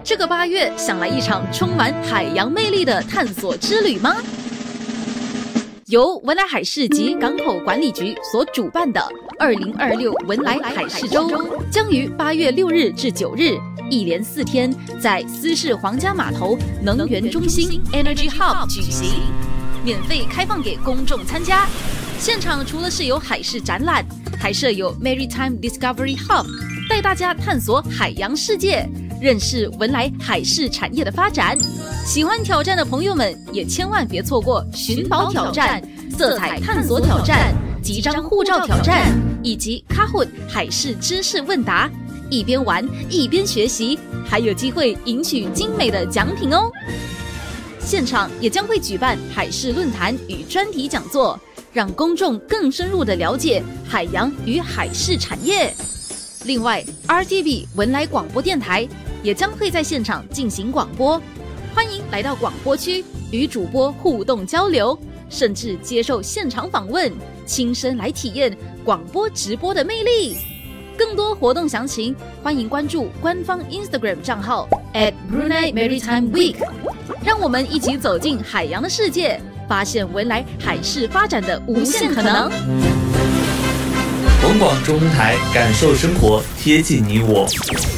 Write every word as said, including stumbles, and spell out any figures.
这个八月想来一场充满海洋魅力的探索之旅吗？由文莱海事及港口管理局所主办的二零二六文莱海事周将于八月六日至九日一连四天在斯氏皇家码头能源中心 Energy Hub 举行，免费开放给公众参加。现场除了是有海事展览，还设有 Maritime Discovery Hub， 带大家探索海洋世界，认识文莱海事产业的发展。喜欢挑战的朋友们也千万别错过寻宝挑战、色彩探索挑战、集章护照挑战以及 Kahoot 海事知识问答，一边玩一边学习，还有机会赢取精美的奖品哦。现场也将会举办海事论坛与专题讲座，让公众更深入地了解海洋与海事产业。另外 R T B 文莱广播电台也将会在现场进行广播，欢迎来到广播区与主播互动交流，甚至接受现场访问，亲身来体验广播直播的魅力。更多活动详情，欢迎关注官方 Instagram 账号 at Brunei Maritime Week， 让我们一起走进海洋的世界，发现文莱海事发展的无限可能。 文广中文台，感受生活，贴近你我。